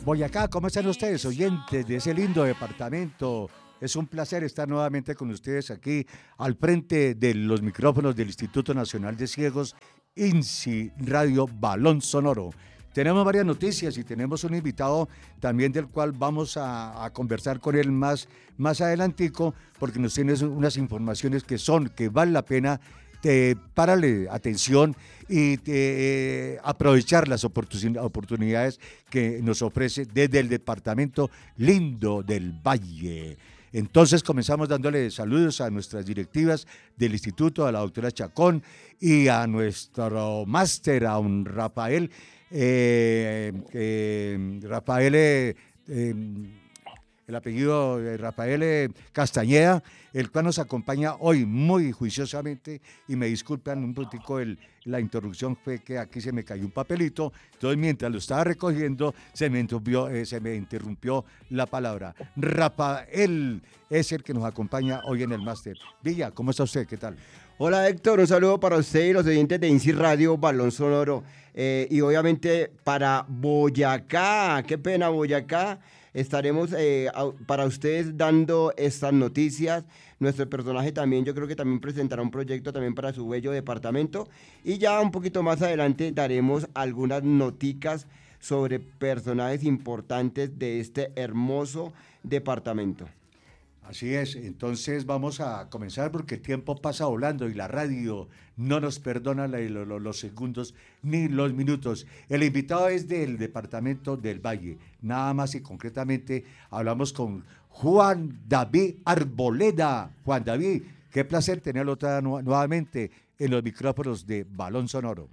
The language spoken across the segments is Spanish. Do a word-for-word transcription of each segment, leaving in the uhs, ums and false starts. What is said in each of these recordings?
Boyacá, ¿cómo están ustedes, oyentes de ese lindo departamento? Es un placer estar nuevamente con ustedes aquí al frente de los micrófonos del Instituto Nacional de Ciegos, INSI Radio Balón Sonoro. Tenemos varias noticias y tenemos un invitado también del cual vamos a, a conversar con él más, más adelantico, porque nos tiene unas informaciones que son, que vale la pena de párale atención y de, eh, aprovechar las oportun- oportunidades que nos ofrece desde el departamento lindo del Valle. Entonces comenzamos dándole saludos a nuestras directivas del instituto, a la doctora Chacón y a nuestro máster, a un Rafael, eh, eh, Rafael, eh, eh, el apellido de Rafael eh, Castañeda, el cual nos acompaña hoy muy juiciosamente, y me disculpan un poquitico el, la interrupción, fue que aquí se me cayó un papelito, entonces mientras lo estaba recogiendo se me interrumpió, eh, se me interrumpió la palabra. Rafael es el que nos acompaña hoy en el máster. Villa, ¿cómo está usted? ¿Qué tal? Hola Héctor, un saludo para usted y los oyentes de INSI Radio Balón Sonoro, eh, y obviamente para Boyacá, qué pena Boyacá, estaremos eh, a, para ustedes dando estas noticias. Nuestro personaje también, yo creo que también presentará un proyecto también para su bello departamento, y ya un poquito más adelante daremos algunas noticas sobre personajes importantes de este hermoso departamento. Así es, entonces vamos a comenzar porque el tiempo pasa volando y la radio no nos perdona la, lo, lo, los segundos ni los minutos. El invitado es del departamento del Valle, nada más y concretamente hablamos con Juan David Arboleda. Juan David, qué placer tenerlo otra, nu- nuevamente en los micrófonos de Balón Sonoro.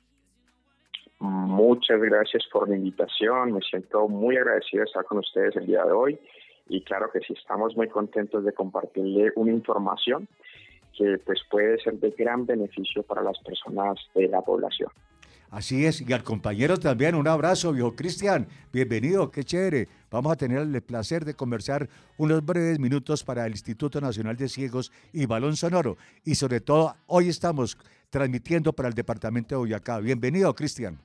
Muchas gracias por la invitación, me siento muy agradecido de estar con ustedes el día de hoy. Y claro que sí, estamos muy contentos de compartirle una información que pues puede ser de gran beneficio para las personas de la población. Así es, y al compañero también, un abrazo, viejo Cristian, bienvenido, qué chévere. Vamos a tener el placer de conversar unos breves minutos para el Instituto Nacional de Ciegos y Balón Sonoro. Y sobre todo, hoy estamos transmitiendo para el departamento de Boyacá. Bienvenido, Cristian.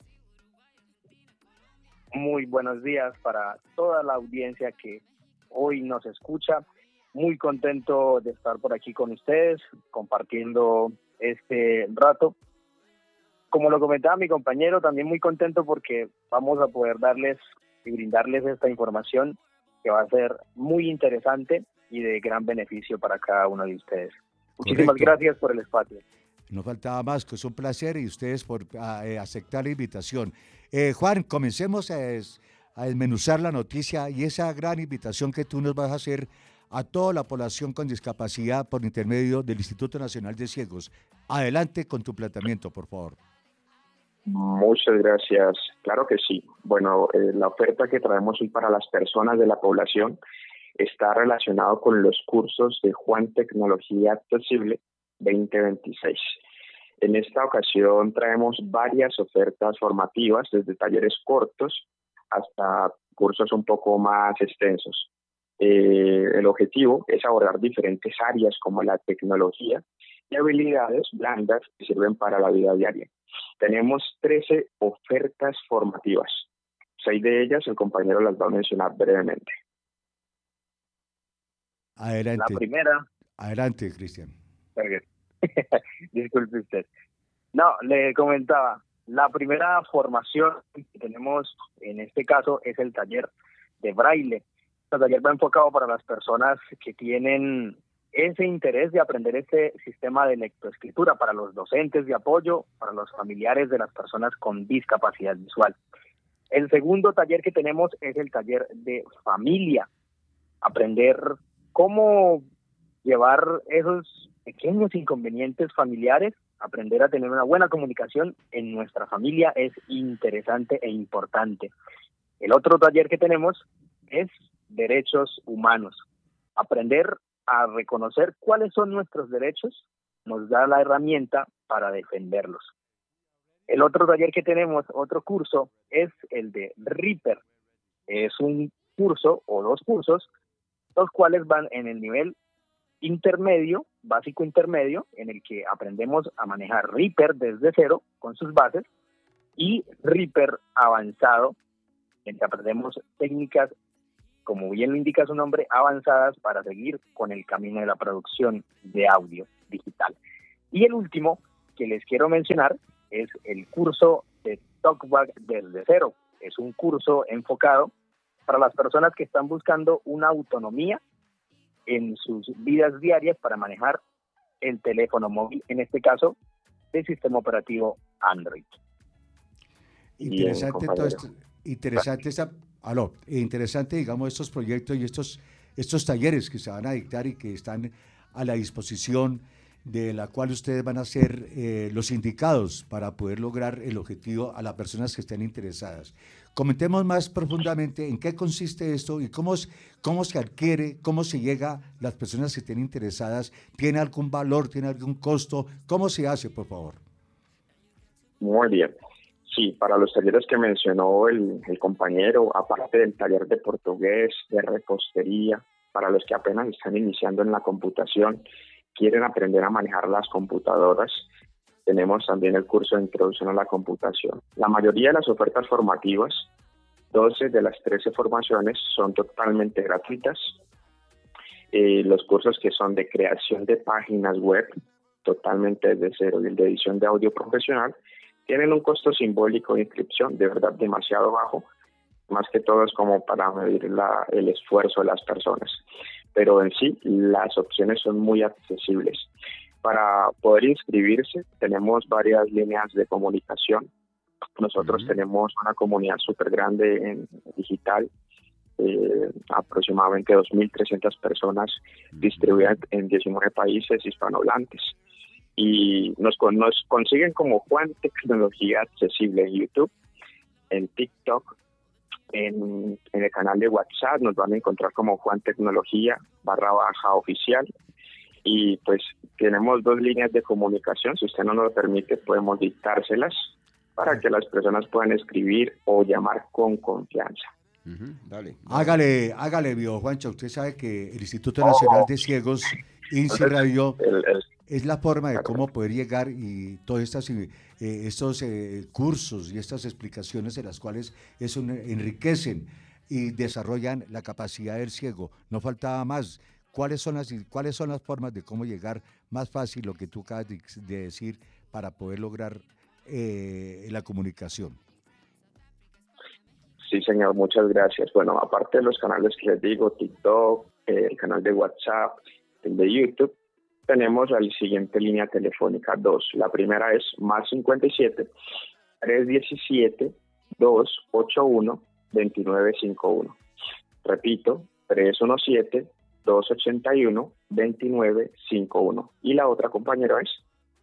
Muy buenos días para toda la audiencia que hoy nos escucha. Muy contento de estar por aquí con ustedes, compartiendo este rato. Como lo comentaba mi compañero, también muy contento porque vamos a poder darles y brindarles esta información que va a ser muy interesante y de gran beneficio para cada uno de ustedes. Muchísimas Correcto. gracias por el espacio. No faltaba más, que es un placer, y ustedes por a, eh, aceptar la invitación. Eh, Juan, comencemos a, es, a desmenuzar la noticia y esa gran invitación que tú nos vas a hacer a toda la población con discapacidad por intermedio del Instituto Nacional de Ciegos. Adelante con tu planteamiento, por favor. Muchas gracias. Claro que sí. Bueno, eh, la oferta que traemos hoy para las personas de la población está relacionado con los cursos de Juan Tecnología Accesible veinte veintiséis. En esta ocasión traemos varias ofertas formativas, desde talleres cortos hasta cursos un poco más extensos. Eh, el objetivo es abordar diferentes áreas como la tecnología y habilidades blandas que sirven para la vida diaria. Tenemos trece ofertas formativas. Seis de ellas el compañero las va a mencionar brevemente. Adelante. La primera... Adelante, Cristian. Disculpe usted. No, le comentaba, la primera formación que tenemos en este caso es el taller de braille. El taller va enfocado para las personas que tienen ese interés de aprender este sistema de lectoescritura, para los docentes de apoyo, para los familiares de las personas con discapacidad visual. El segundo taller que tenemos es el taller de familia, aprender cómo llevar esos pequeños inconvenientes familiares, aprender a tener una buena comunicación en nuestra familia es interesante e importante. El otro taller que tenemos es derechos humanos. Aprender a reconocer cuáles son nuestros derechos nos da la herramienta para defenderlos. El otro taller que tenemos, otro curso, es el de Reaper. Es un curso o dos cursos, los cuales van en el nivel intermedio, básico intermedio, en el que aprendemos a manejar Reaper desde cero con sus bases, y Reaper avanzado, en que aprendemos técnicas, como bien lo indica su nombre, avanzadas para seguir con el camino de la producción de audio digital. Y el último que les quiero mencionar es el curso de TalkBack desde cero. Es un curso enfocado para las personas que están buscando una autonomía en sus vidas diarias para manejar el teléfono móvil, en este caso, del sistema operativo Android. Interesante, todo esto, interesante, esa, aló, interesante, digamos, estos proyectos y estos, estos talleres que se van a dictar y que están a la disposición, de la cual ustedes van a ser eh, los indicados para poder lograr el objetivo a las personas que estén interesadas. Comentemos más profundamente en qué consiste esto y cómo, cómo se adquiere, cómo se llega a las personas que estén interesadas. ¿Tiene algún valor, tiene algún costo? ¿Cómo se hace, por favor? Muy bien. Sí, para los talleres que mencionó el, el compañero, aparte del taller de portugués, de repostería, para los que apenas están iniciando en la computación, quieren aprender a manejar las computadoras, tenemos también el curso de introducción a la computación. La mayoría de las ofertas formativas, doce de las trece formaciones, son totalmente gratuitas. Eh, los cursos que son de creación de páginas web, totalmente desde cero, y el de edición de audio profesional, tienen un costo simbólico de inscripción, de verdad demasiado bajo, más que todo es como para medir la, el esfuerzo de las personas. Pero en sí, las opciones son muy accesibles. Para poder inscribirse, tenemos varias líneas de comunicación. Nosotros uh-huh. tenemos una comunidad súper grande en digital, eh, aproximadamente dos mil trescientas personas uh-huh. distribuidas en diecinueve países hispanohablantes. Y nos, nos consiguen como Juan Tecnología Accesible en YouTube, en TikTok, En, en el canal de WhatsApp nos van a encontrar como Juan Tecnología barra baja oficial, y pues tenemos dos líneas de comunicación. Si usted no nos lo permite, podemos dictárselas para que las personas puedan escribir o llamar con confianza. Uh-huh. Dale, dale. Hágale, hágale, viejo Juancho. Usted sabe que el Instituto Nacional oh. de Ciegos, INSI Radio, el, el, es la forma de cómo poder llegar, y todos estas, eh, estos eh, cursos y estas explicaciones de las cuales eso enriquecen y desarrollan la capacidad del ciego. No faltaba más. ¿Cuáles son las, cuáles son las formas de cómo llegar más fácil, lo que tú acabas de, de decir, para poder lograr eh, la comunicación? Sí, señor, muchas gracias. Bueno, aparte de los canales que les digo, TikTok, eh, el canal de WhatsApp, el de YouTube, tenemos la siguiente línea telefónica, dos. La primera es más cincuenta y siete, trescientos diecisiete, doscientos ochenta y uno, veintinueve cincuenta y uno. Repito, trescientos diecisiete, doscientos ochenta y uno, veintinueve cincuenta y uno. ¿Y la otra, compañera, es?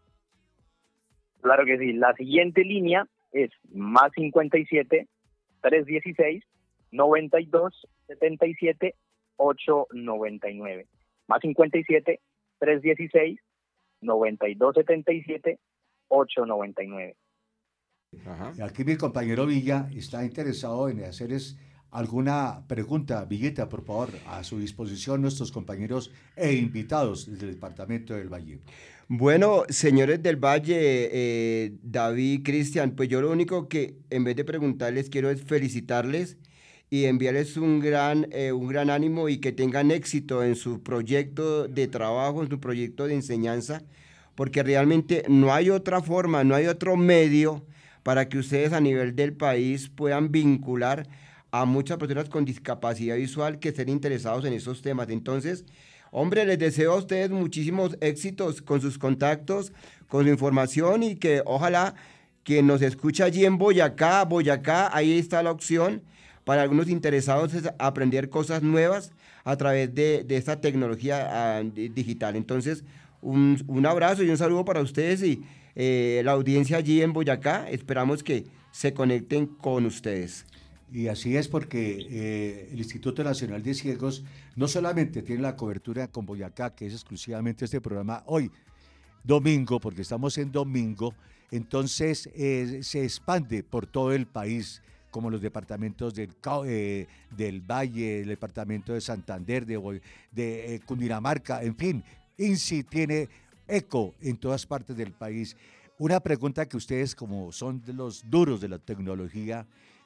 Claro que sí. La siguiente línea es más cincuenta y siete, trescientos dieciséis, noventa y dos, setenta y siete, ochocientos noventa y nueve. Más cincuenta y siete, trescientos dieciséis, noventa y dos, setenta y siete, ochocientos noventa y nueve. Ajá. Aquí mi compañero Villa está interesado en hacerles alguna pregunta. Villita, por favor, a su disposición nuestros compañeros e invitados del Departamento del Valle. Bueno, señores del Valle, eh, David, Cristian, pues yo lo único que en vez de preguntarles quiero es felicitarles y enviarles un gran, eh, un gran ánimo y que tengan éxito en su proyecto de trabajo, en su proyecto de enseñanza, porque realmente no hay otra forma, no hay otro medio para que ustedes a nivel del país puedan vincular a muchas personas con discapacidad visual que estén interesados en esos temas. Entonces, hombre, les deseo a ustedes muchísimos éxitos con sus contactos, con su información, y que ojalá quien nos escucha allí en Boyacá, Boyacá, ahí está la opción para algunos interesados es aprender cosas nuevas a través de, de esta tecnología uh, digital. Entonces, un, un abrazo y un saludo para ustedes y eh, la audiencia allí en Boyacá. Esperamos que se conecten con ustedes. Y así es, porque eh, el Instituto Nacional de Ciegos no solamente tiene la cobertura con Boyacá, que es exclusivamente este programa hoy, domingo, porque estamos en domingo, entonces eh, se expande por todo el país, como los departamentos del, eh, del Valle, el departamento de Santander, de, de eh, Cundinamarca, en fin, INSI tiene eco en todas partes del país. Una pregunta que ustedes, como son de los duros de la tecnología,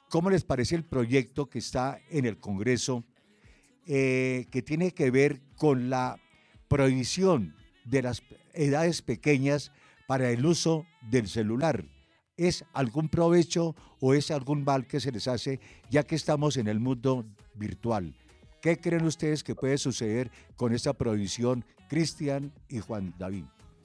¿cómo les parece el proyecto que está en el Congreso eh, que tiene que ver con la prohibición de las edades pequeñas para el uso del celular? ¿Es algún provecho o es algún mal que se les hace ya que estamos en el mundo virtual? ¿Qué creen ustedes que puede suceder con esta prohibición, Cristian y Juan David?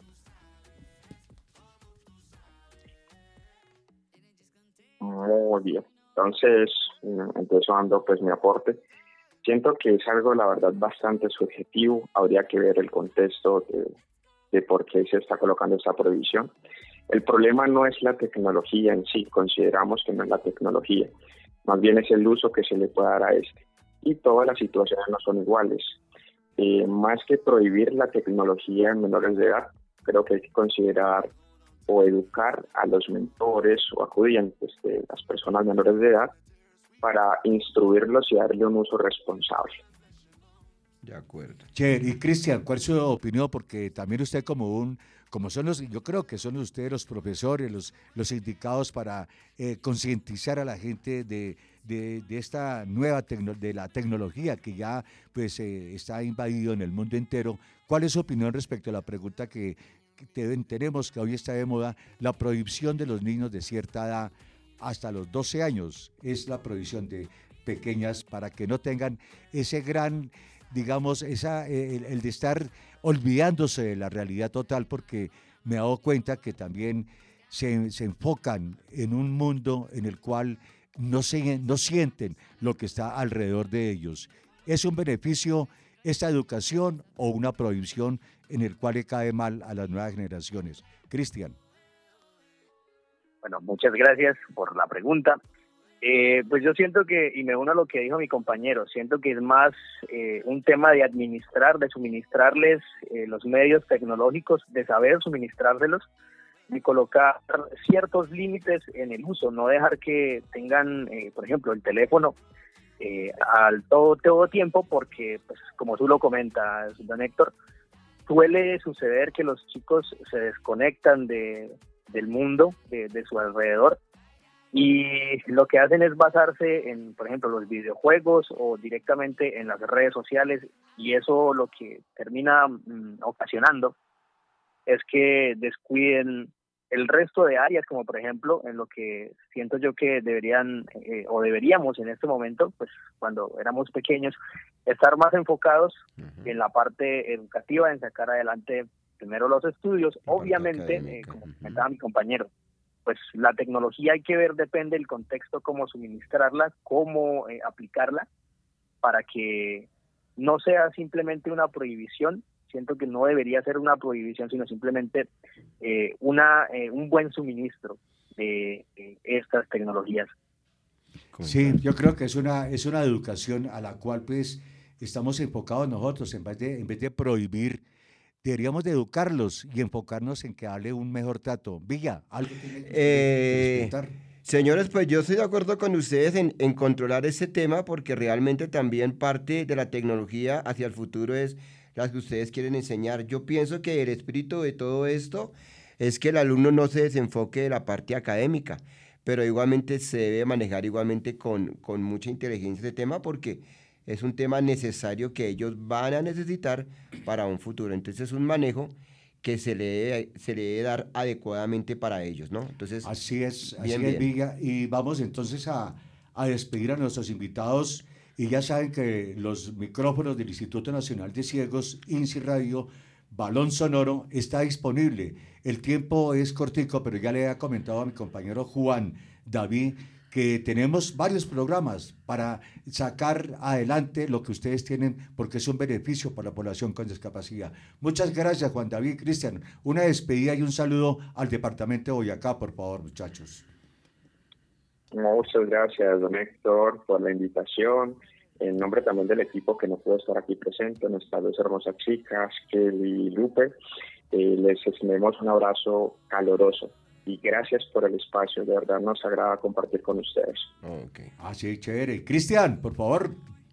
Muy bien. Entonces, empezando pues mi aporte. Siento que es algo, la verdad, bastante subjetivo. Habría que ver el contexto de, de por qué se está colocando esta prohibición. El problema no es la tecnología en sí, consideramos que no es la tecnología, más bien es el uso que se le puede dar a este. Y todas las situaciones no son iguales. Eh, más que prohibir la tecnología en menores de edad, creo que hay que considerar o educar a los mentores o acudientes de las personas menores de edad para instruirlos y darle un uso responsable. De acuerdo. Chévere. Y Cristian, ¿cuál es su opinión? Porque también usted como un, como son los, yo creo que son ustedes los profesores, los, los indicados para eh, concientizar a la gente de, de, de esta nueva tecno, de la tecnología que ya pues eh, está invadido en el mundo entero. ¿Cuál es su opinión respecto a la pregunta que, que tenemos, que hoy está de moda, la prohibición de los niños de cierta edad hasta los doce años? Es la prohibición de pequeñas para que no tengan ese gran, digamos, esa, el, el de estar olvidándose de la realidad total, porque me he dado cuenta que también se, se enfocan en un mundo en el cual no, se, no sienten lo que está alrededor de ellos. ¿Es un beneficio esta educación o una prohibición en el cual le cae mal a las nuevas generaciones? Cristian. Bueno, muchas gracias por la pregunta. Eh, pues yo siento que, y me uno a lo que dijo mi compañero, siento que es más eh, un tema de administrar, de suministrarles eh, los medios tecnológicos, de saber suministrárselos, de colocar ciertos límites en el uso, no dejar que tengan, eh, por ejemplo, el teléfono eh, al todo, todo tiempo, porque, pues, como tú lo comentas, don Héctor, suele suceder que los chicos se desconectan de, del mundo, de, de su alrededor, y lo que hacen es basarse en, por ejemplo, los videojuegos o directamente en las redes sociales, y eso lo que termina mm, ocasionando es que descuiden el resto de áreas, como por ejemplo en lo que siento yo que deberían eh, o deberíamos en este momento, pues cuando éramos pequeños, estar más enfocados uh-huh. en la parte educativa, en sacar adelante primero los estudios, la obviamente, eh, como uh-huh. comentaba mi compañero, pues la tecnología hay que ver, depende del contexto, cómo suministrarla, cómo eh, aplicarla, para que no sea simplemente una prohibición. Siento que no debería ser una prohibición, sino simplemente eh, una eh, un buen suministro de eh, estas tecnologías. Sí, yo creo que es una, es una educación a la cual pues estamos enfocados nosotros, en vez de, en vez de prohibir. Deberíamos de educarlos y enfocarnos en que darle un mejor trato. Villa, ¿algo tiene que eh, respetar? Señores, pues yo estoy de acuerdo con ustedes en, en controlar ese tema, porque realmente también parte de la tecnología hacia el futuro es las que ustedes quieren enseñar. Yo pienso que el espíritu de todo esto es que el alumno no se desenfoque de la parte académica, pero igualmente se debe manejar igualmente con, con mucha inteligencia este tema, porque es un tema necesario que ellos van a necesitar para un futuro. Entonces es un manejo que se le debe, se le debe dar adecuadamente para ellos, ¿no? Entonces, así es, bien, así es, bien. Villa. Y vamos entonces a, a despedir a nuestros invitados. Y ya saben que los micrófonos del Instituto Nacional de Ciegos, INSI Radio, Balón Sonoro, está disponible. El tiempo es cortico, pero ya le he comentado a mi compañero Juan David que tenemos varios programas para sacar adelante lo que ustedes tienen, porque es un beneficio para la población con discapacidad. Muchas gracias, Juan David. Cristian, una despedida y un saludo al departamento de Boyacá, por favor, muchachos. Muchas gracias, don Héctor, por la invitación. En nombre también del equipo que no pudo estar aquí presente, nuestras dos hermosas chicas, Kelly y Lupe, eh, les extendemos un abrazo caloroso. Y gracias por el espacio, de verdad nos agrada compartir con ustedes. Okay. Ah, sí, chévere. Cristian, por favor.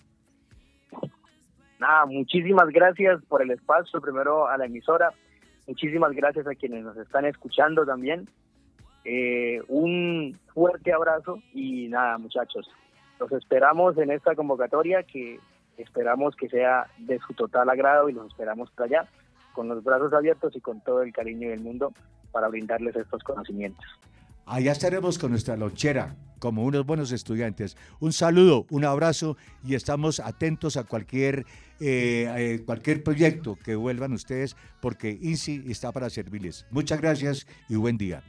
Nada, muchísimas gracias por el espacio, primero a la emisora, muchísimas gracias a quienes nos están escuchando también, Eh, un fuerte abrazo y nada, muchachos, los esperamos en esta convocatoria que esperamos que sea de su total agrado y los esperamos por allá con los brazos abiertos y con todo el cariño del mundo para brindarles estos conocimientos. Allá estaremos con nuestra lonchera, como unos buenos estudiantes. Un saludo, un abrazo y estamos atentos a cualquier, eh, eh, cualquier proyecto que vuelvan ustedes, porque INSI está para servirles. Muchas gracias y buen día.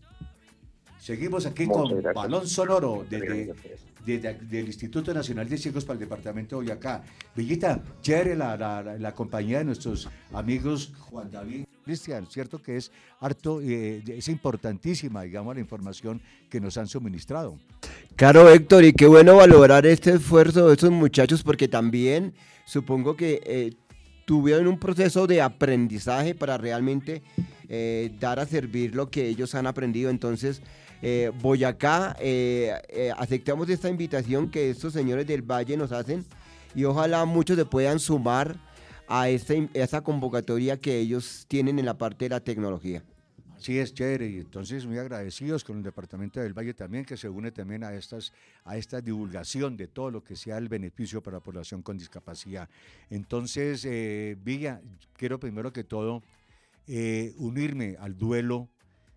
Seguimos aquí Muchas con gracias. Balón Sonoro desde, desde, del Instituto Nacional de Ciegos para el Departamento de Boyacá. Villita, chévere la, la, la, la compañía de nuestros amigos Juan David. Cristian, cierto que es harto, eh, es importantísima, digamos, la información que nos han suministrado. Claro, Héctor, y qué bueno valorar este esfuerzo de estos muchachos, porque también supongo que eh, tuvieron un proceso de aprendizaje para realmente eh, dar a servir lo que ellos han aprendido. Entonces, eh, Boyacá, eh, eh, aceptamos esta invitación que estos señores del Valle nos hacen y ojalá muchos se puedan sumar a esta, a esta convocatoria que ellos tienen en la parte de la tecnología. Así es, chévere, y entonces muy agradecidos con el Departamento del Valle también, que se une también a, estas, a esta divulgación de todo lo que sea el beneficio para la población con discapacidad. Entonces, eh, Villa, quiero primero que todo eh, unirme al duelo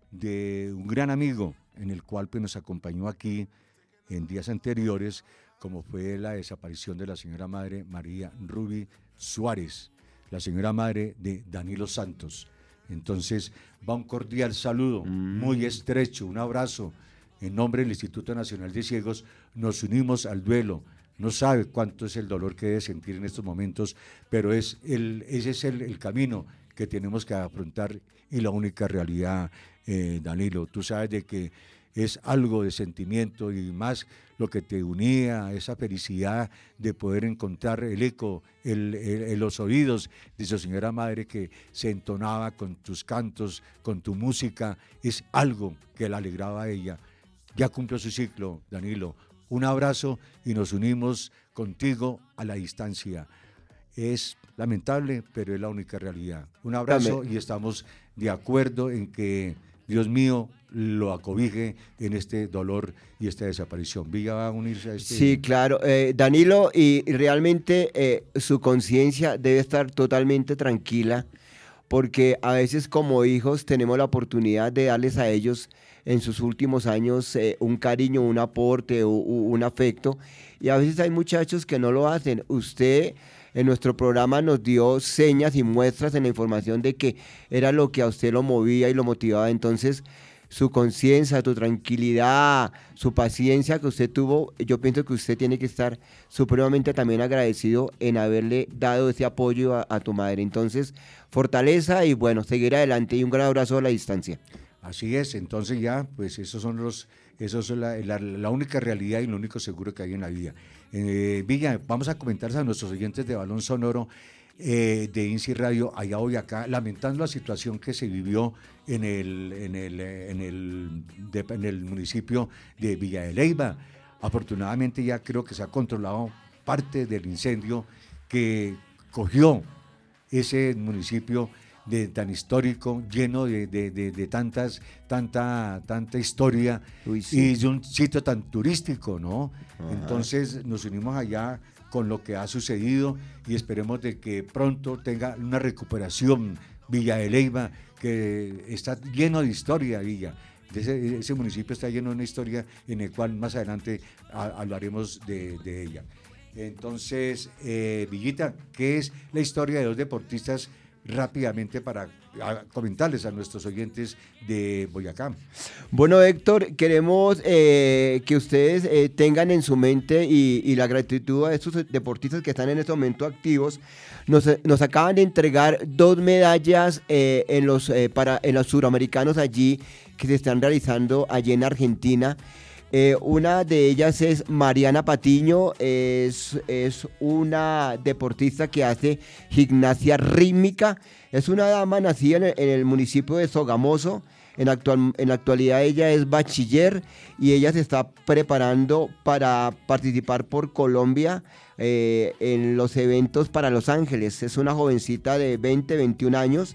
de un gran amigo, en el cual pues, nos acompañó aquí en días anteriores, como fue la desaparición de la señora madre María Ruby Suárez, la señora madre de Danilo Santos. Entonces, va un cordial saludo, mm. muy estrecho, un abrazo. En nombre del Instituto Nacional de Ciegos, nos unimos al duelo. No sabe cuánto es el dolor que debe sentir en estos momentos, pero es el, ese es el, el camino que tenemos que afrontar y la única realidad, eh, Danilo. Tú sabes de que es algo de sentimiento y más lo que te unía, esa felicidad de poder encontrar el eco el, el, en los oídos de su señora madre que se entonaba con tus cantos, con tu música, es algo que la alegraba a ella. Ya cumplió su ciclo, Danilo. Un abrazo y nos unimos contigo a la distancia. Es lamentable, pero es la única realidad. Un abrazo Amén. Y estamos de acuerdo en que Dios mío lo acobije en este dolor y esta desaparición. ¿Villa va a unirse a este? Sí, claro. Eh, Danilo, y, y realmente eh, su conciencia debe estar totalmente tranquila, porque a veces como hijos tenemos la oportunidad de darles a ellos en sus últimos años eh, un cariño, un aporte, u, u, un afecto, y a veces hay muchachos que no lo hacen. Usted en nuestro programa nos dio señas y muestras en la información de que era lo que a usted lo movía y lo motivaba. Entonces, su conciencia, tu tranquilidad, su paciencia que usted tuvo, yo pienso que usted tiene que estar supremamente también agradecido en haberle dado ese apoyo a, a tu madre. Entonces, fortaleza y bueno, seguir adelante y un gran abrazo a la distancia. Así es, entonces ya, pues esos son los, esos son la, la, la única realidad y lo único seguro que hay en la vida. Eh, Villa, vamos a comentar a nuestros oyentes de Balón Sonoro eh, de INSI Radio, allá hoy acá, lamentando la situación que se vivió en el, en el, en el, de, en el municipio de Villa de Leyva. Afortunadamente ya creo que se ha controlado parte del incendio que cogió ese municipio de tan histórico, lleno de, de, de, de tantas, tanta, tanta historia. Uy, sí. Y de un sitio tan turístico, ¿no? Ajá. Entonces nos unimos allá con lo que ha sucedido y esperemos de que pronto tenga una recuperación Villa de Leyva, que está lleno de historia, Villa. Ese, ese municipio está lleno de una historia en el cual más adelante a, hablaremos de, de ella. Entonces, eh, Villita, ¿qué es la historia de dos deportistas rápidamente para a, comentarles a nuestros oyentes de Boyacá? Bueno, Héctor, queremos eh, que ustedes eh, tengan en su mente y, y la gratitud a estos deportistas que están en este momento activos. Nos, nos acaban de entregar dos medallas eh, en, los, eh, para, en los suramericanos allí que se están realizando allí en Argentina. Eh, una de ellas es Mariana Patiño, es, es una deportista que hace gimnasia rítmica, es una dama nacida en el, en el municipio de Sogamoso, en, actual, en la actualidad ella es bachiller y ella se está preparando para participar por Colombia eh, en los eventos para Los Ángeles. Es una jovencita de veinte, veintiún años.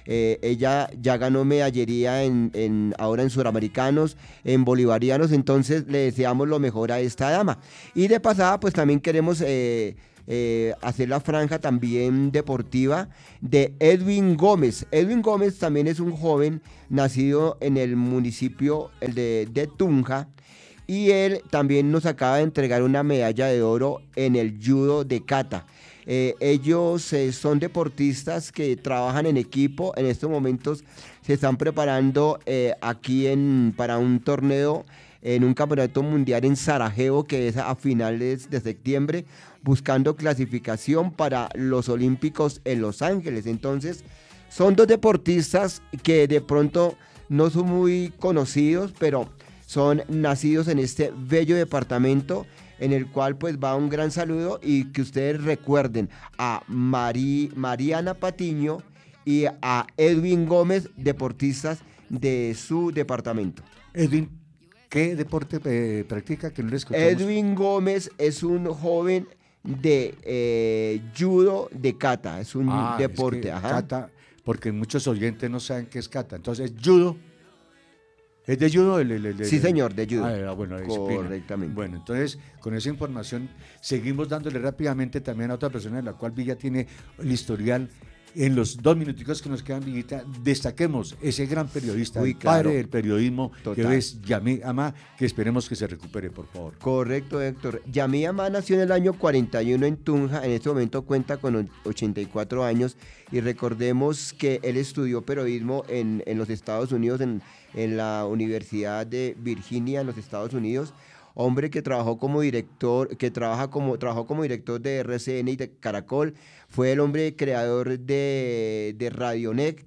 Eh, ella ya ganó medallería en, en, ahora en suramericanos, en bolivarianos, entonces le deseamos lo mejor a esta dama. Y de pasada, pues también queremos eh, eh, hacer la franja también deportiva de Edwin Gómez. Edwin Gómez también es un joven nacido en el municipio el de, de Tunja, y él también nos acaba de entregar una medalla de oro en el judo de kata. Eh, ellos eh, son deportistas que trabajan en equipo. En estos momentos se están preparando eh, aquí en, para un torneo en un campeonato mundial en Sarajevo, que es a finales de septiembre, buscando clasificación para los Olímpicos en Los Ángeles. Entonces, son dos deportistas que de pronto no son muy conocidos, pero son nacidos en este bello departamento, en el cual pues va un gran saludo, y que ustedes recuerden a Mari, Mariana Patiño y a Edwin Gómez, deportistas de su departamento. Edwin, ¿qué deporte eh, practica? Que no le escuchamos. Edwin Gómez es un joven de eh, judo de kata, es un ah, deporte. Es que ajá. Kata, porque muchos oyentes no saben qué es kata. Entonces, judo. ¿Es de judo? El, el, el, sí, señor, de judo. Ah, bueno, correctamente. Bueno, entonces, con esa información, seguimos dándole rápidamente también a otra persona, en la cual Villa tiene el historial. En los dos minuticos que nos quedan, Villita, destaquemos ese gran periodista, Uy, el claro. padre del periodismo, Total. que es Yamí Amá, que esperemos que se recupere, por favor. Correcto, Héctor. Yamí Amá nació en el año cuarenta y uno en Tunja, en este momento cuenta con ochenta y cuatro años, y recordemos que él estudió periodismo en, en los Estados Unidos, en, en la Universidad de Virginia, en los Estados Unidos. Hombre que trabajó como director, que trabaja como, trabajó como director de R C N y de Caracol, fue el hombre creador de, de Radionec,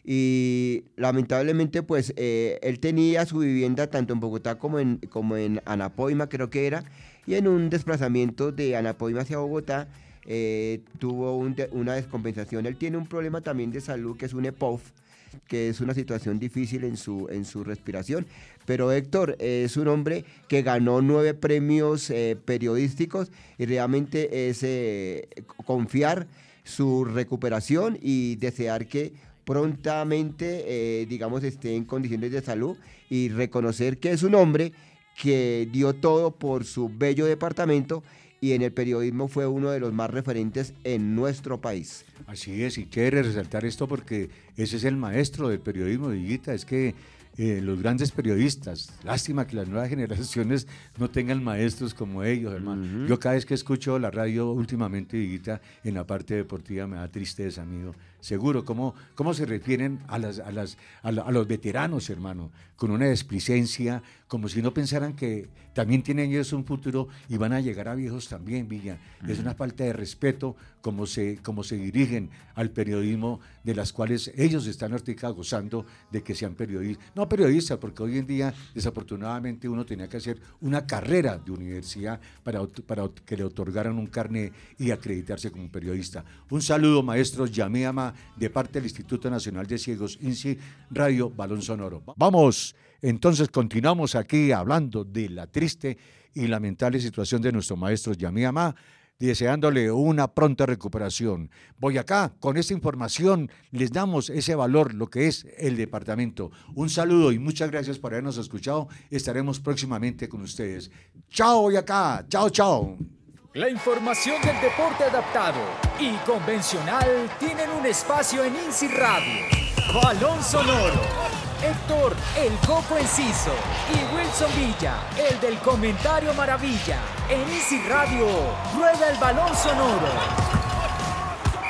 y lamentablemente pues eh, él tenía su vivienda tanto en Bogotá como en, como en Anapoima, creo que era, y en un desplazamiento de Anapoima hacia Bogotá eh, tuvo un de, una descompensación. Él tiene un problema también de salud, que es un E P O F, que es una situación difícil en su, en su respiración. Pero Héctor es un hombre que ganó nueve premios eh, periodísticos, y realmente es eh, confiar su recuperación y desear que prontamente, eh, digamos, esté en condiciones de salud, y reconocer que es un hombre que dio todo por su bello departamento, y en el periodismo fue uno de los más referentes en nuestro país. Así es, y quiere resaltar esto porque ese es el maestro del periodismo, Villita, es que eh, los grandes periodistas, lástima que las nuevas generaciones no tengan maestros como ellos, hermano. Uh-huh. Yo cada vez que escucho la radio últimamente, Villita, en la parte deportiva me da tristeza, amigo. Seguro, ¿cómo, cómo se refieren a, las, a, las, a, la, a los veteranos, hermano? Con una desplicencia, como si no pensaran que también tienen ellos un futuro y van a llegar a viejos también, Villa. Uh-huh. Es una falta de respeto como se, como se dirigen al periodismo, de las cuales ellos están ahorita gozando de que sean periodistas. No periodistas, porque hoy en día, desafortunadamente, uno tenía que hacer una carrera de universidad para, para que le otorgaran un carnet y acreditarse como periodista. Un saludo, maestros Yamí Amá, de parte del Instituto Nacional de Ciegos, INSI Radio Balón Sonoro. Vamos, entonces continuamos aquí hablando de la triste y lamentable situación de nuestro maestro Yamí Amá, deseándole una pronta recuperación. Boyacá, con esta información les damos ese valor, lo que es el departamento. Un saludo y muchas gracias por habernos escuchado. Estaremos próximamente con ustedes. Chao, Boyacá. Chao, chao. La información del deporte adaptado y convencional tienen un espacio en INSI Radio. Balón Sonoro. Héctor, el Coco Enciso, y Wilson Villa, el del Comentario Maravilla. En INSI Radio, rueda el Balón Sonoro.